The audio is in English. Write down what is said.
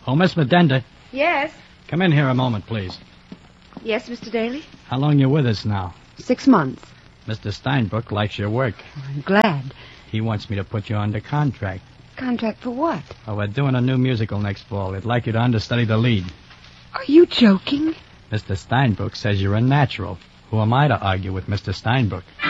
Oh, Miss Medenda. Yes? Come in here a moment, please. Yes, Mr. Daly? How long you with us now? 6 months. Mr. Steinbrook likes your work. I'm glad. He wants me to put you under contract. Contract for what? Oh, we're doing a new musical next fall. He'd like you to understudy the lead. Are you joking? Mr. Steinbrook says you're a natural. Who am I to argue with Mr. Steinbrook?